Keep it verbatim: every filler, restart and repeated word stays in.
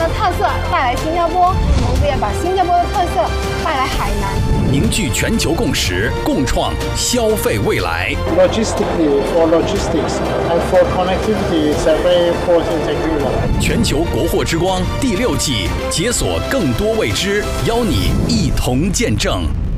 特色带来新加坡，同时也把新加坡的特色带来海南。 凝聚全球共识，共创消费未来。 Logistically, for logistics and for connectivity, it's a very important agreement. 全球国货之光第六季，解锁更多未知，邀你一同见证。